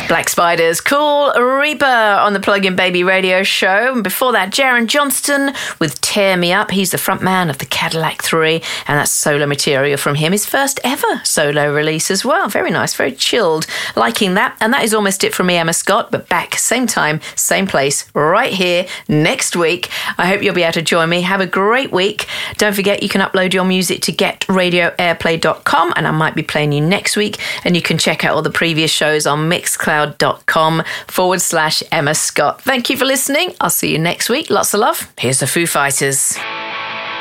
Black Spiders, Cool Reaper on the Plug-in Baby radio show. And before that, Jaron Johnston with Tear Me Up. He's the frontman of the Cadillac 3, and that's solo material from him. His first ever solo release as well. Very nice, very chilled. Liking that. And that is almost it from me, Emma Scott, but back same time, same place, right here next week. I hope you'll be able to join me. Have a great week. Don't forget you can upload your music to getradioairplay.com, and I might be playing you next week. And you can check out all the previous shows on mixcloud.com/Emma Scott. Thank you for listening. I'll see you next week. Lots of love. Here's the Foo Fighters.